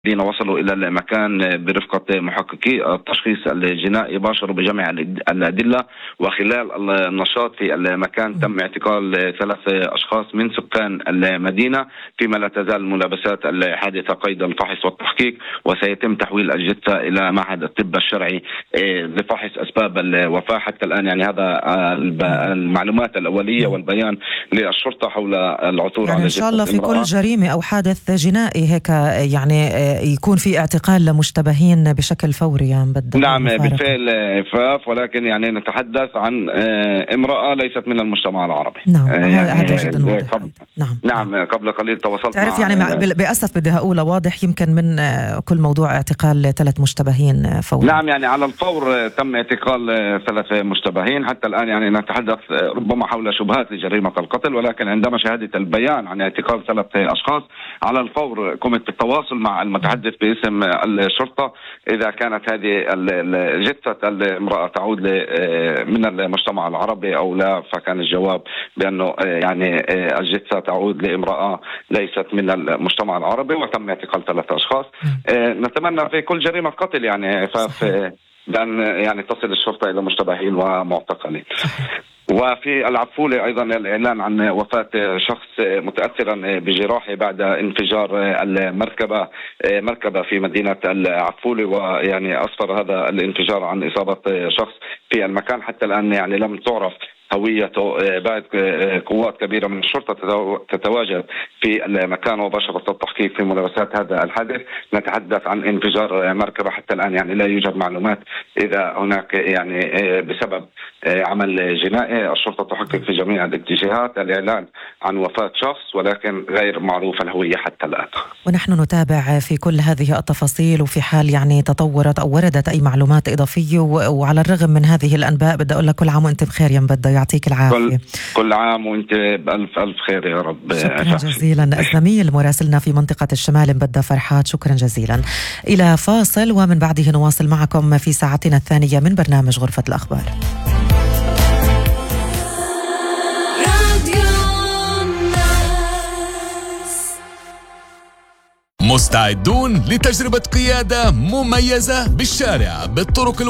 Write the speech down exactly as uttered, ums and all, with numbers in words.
الذين وصلوا إلى المكان برفقة محققي التشخيص الجنائي باشروا بجمع الأدلة، وخلال النشاط في المكان تم اعتقال ثلاث أشخاص من سكان المدينة، فيما لا تزال ملابسات الحادثة قيد الفحص والتحقيق، وسيتم تحويل الجثة إلى معهد الطب الشرعي لفحص أسباب الوفاة. حتى الآن يعني هذا المعلومات الأولية والبيان للشرطة حول العثور يعني على إن شاء الله في كل جريمة أو حادث جنائي هيك يعني يكون في اعتقال لمشتبهين بشكل فوري. يعني نعم بالفعل إفراف، ولكن يعني نتحدث عن امرأة ليست من المجتمع العربي. نعم يعني هذا جدا واضح. قبل نعم نعم قبل قليل تواصلت تعرف يعني بأسف بدي أقول واضح يمكن من كل موضوع اعتقال ثلاث مشتبهين فوري. نعم يعني على الفور تم اعتقال ثلاث مشتبهين. حتى الآن يعني نتحدث ربما حول شبهات لجريمة القتل، ولكن عندما شهدت البيان عن اعتقال ثلاث أشخاص على الفور قمت بالتواصل مع المتحدث باسم الشرطة إذا كانت هذه جثة المرأة تعود من المجتمع العربي أو لا، فكان الجواب بأنه يعني الجثة تعود لامرأة ليست من المجتمع العربي، وتم اعتقال ثلاث أشخاص. نتمنى في كل جريمة قتل يعني ففي بأن يعني تصل الشرطة إلى مشتبهين ومعتقلين. وفي العفولة أيضا الإعلان عن وفاة شخص متأثرا بجراحه بعد انفجار المركبة مركبة في مدينة العفولة، ويعني أسفر هذا الانفجار عن إصابة شخص في المكان. حتى الآن يعني لم تعرف هويته بعد قوات كبيرة من الشرطة تتواجد في المكان وباشرت التحقيق في ملابسات هذا الحادث. نتحدث عن انفجار مركبة. حتى الآن يعني لا يوجد معلومات إذا هناك يعني بسبب عمل جنائي. الشرطة تحقق في جميع الاتجاهات. الإعلان عن وفاة شخص ولكن غير معروف الهوية حتى الآن. ونحن نتابع في كل هذه التفاصيل، وفي حال يعني تطورت أو وردت أي معلومات إضافية. وعلى الرغم من هذه الأنباء بدي أقول لك كل عام وأنت بخير يا مبدأ، يعطيك العافية. كل, كل عام وأنت بألف ألف خير يا رب. شكرا جزيلا الزميل مراسلنا في منطقة الشمال مبدأ فرحات، شكرا جزيلا. إلى فاصل ومن بعده نواصل معكم في ساعتنا الثانية من برنامج غرفة الأخبار. مستعدون لتجربة قيادة مميزة بالشارع بالطرق